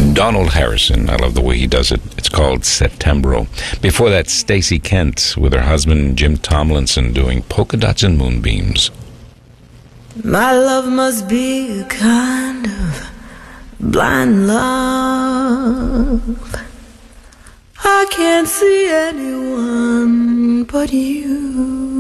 Donald Harrison. I love the way he does it. It's called Septembro. Before that, Stacey Kent with her husband Jim Tomlinson doing Polka Dots and Moonbeams. My love must be a kind of blind love. I can't see anyone but you.